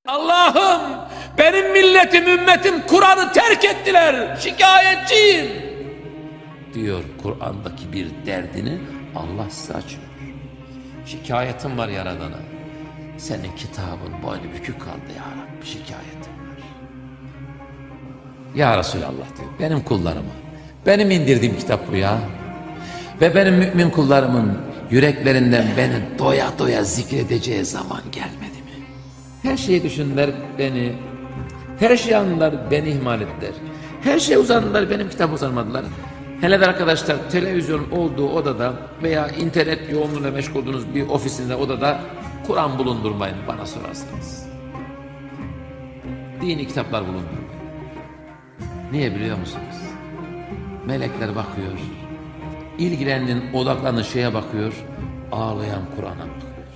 Allah'ım, benim milletim, ümmetim Kur'an'ı terk ettiler, şikayetçiyim diyor. Kur'an'daki bir derdini Allah size açıyor. Şikayetim var Yaradan'a. Senin kitabın boynu bükük kaldı ya Rabbi, şikayetim var. Ya Resulallah diyor, benim kullarıma, benim indirdiğim kitap bu ya. Ve benim mümin kullarımın yüreklerinden beni doya doya zikredeceği zaman gelmedi mi? Her şeyi düşündüler beni, her şeyi andılar beni ihmal ettiler. Her şeye uzandılar, benim kitabı uzanmadılar. Hele de arkadaşlar, televizyon olduğu odada veya internet yoğunluğuyla meşgul olduğunuz bir ofisinde, odada Kur'an bulundurmayın bana sorarsanız. Dini kitaplar bulundurmayın. Niye biliyor musunuz? Melekler bakıyor, ilgilenin, odaklanın şeye bakıyor, ağlayan Kur'an'a bakıyor.